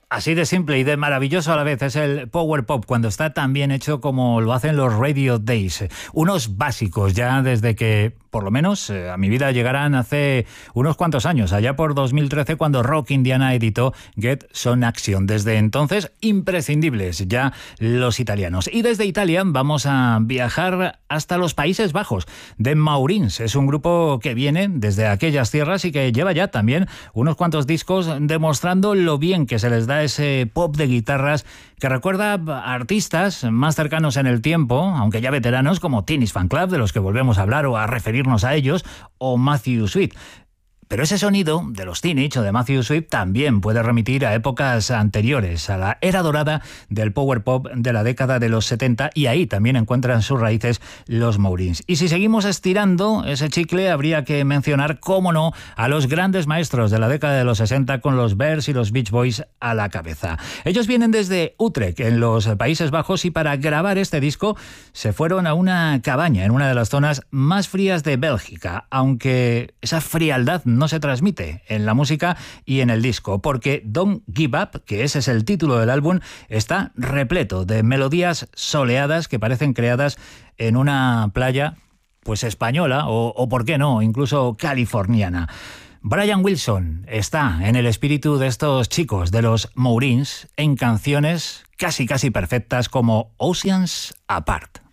Así de simple y de maravilloso a la vez es el power pop cuando está tan bien hecho como lo hacen los Radio Days. Unos básicos ya desde que, por lo menos, a mi vida llegarán hace unos cuantos años, allá por 2013 cuando Rock Indiana editó Get Some Action. Desde entonces, imprescindibles ya los italianos. Y desde Italia vamos a viajar hasta los Países Bajos. The Maurins es un grupo que viene desde aquellas tierras y que lleva ya también unos cuantos discos demostrando lo bien que se les da ese pop de guitarras que recuerda a artistas más cercanos en el tiempo, aunque ya veteranos, como Teenage Fanclub, de los que volvemos a hablar o a referirnos a ellos, o Matthew Sweet. Pero ese sonido de los Teenage o de Matthew Sweet también puede remitir a épocas anteriores, a la era dorada del power pop de la década de los 70, y ahí también encuentran sus raíces los Maurins. Y si seguimos estirando ese chicle, habría que mencionar, cómo no, a los grandes maestros de la década de los 60 con los Bears y los Beach Boys a la cabeza. Ellos vienen desde Utrecht, en los Países Bajos, y para grabar este disco se fueron a una cabaña en una de las zonas más frías de Bélgica, aunque esa frialdad no se transmite en la música y en el disco, porque Don't Give Up, que ese es el título del álbum, está repleto de melodías soleadas que parecen creadas en una playa pues española o por qué no, incluso californiana. Brian Wilson está en el espíritu de estos chicos de los Maurins en canciones casi perfectas como Oceans Apart.